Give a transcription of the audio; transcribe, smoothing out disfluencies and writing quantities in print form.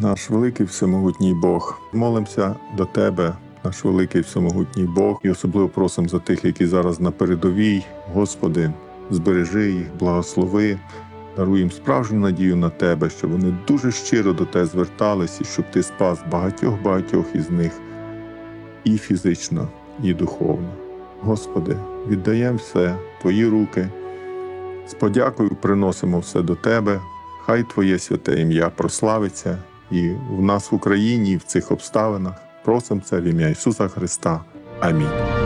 наш великий всемогутній Бог. Молимося до Тебе, наш великий всемогутній Бог, і особливо просимо за тих, які зараз на передовій. Господи, збережи їх, благослови, даруй їм справжню надію на Тебе, щоб вони дуже щиро до Тебе звертались, і щоб Ти спас багатьох із них і фізично, і духовно. Господи, віддаємо все в Твої руки, з подякою приносимо все до Тебе. Хай Твоє святе ім'я прославиться і в нас в Україні, і в цих обставинах. Просимо це в ім'я Ісуса Христа. Амінь.